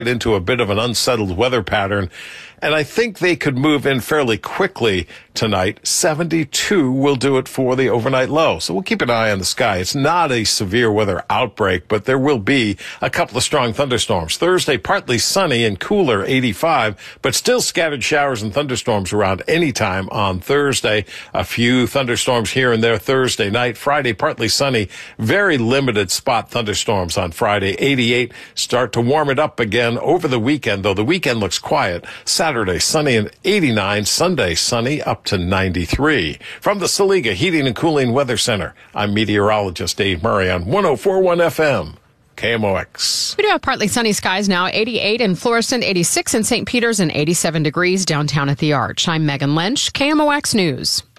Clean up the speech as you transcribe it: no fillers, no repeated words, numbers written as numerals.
into a bit of an unsettled weather pattern, and I think they could move in fairly quickly tonight. 72 will do it for the overnight low. So we'll keep an eye on the sky. It's not a severe weather outbreak, but there will be a couple of strong thunderstorms. Thursday, partly sunny and cooler, 85, but still scattered showers and thunderstorms around any time on Thursday. A few thunderstorms here and there Thursday night. Friday, partly sunny, very limited spot thunderstorms on Friday, 88. Start to warm it up again over the weekend, though the weekend looks quiet. Saturday, sunny and 89. Sunday, sunny, up to 93. From the Saliga Heating and Cooling Weather Center, I'm meteorologist Dave Murray on 104.1 FM, KMOX. We do have partly sunny skies now, 88 in Florissant, 86 in St. Peters, and 87 degrees downtown at the Arch. I'm Megan Lynch, KMOX News.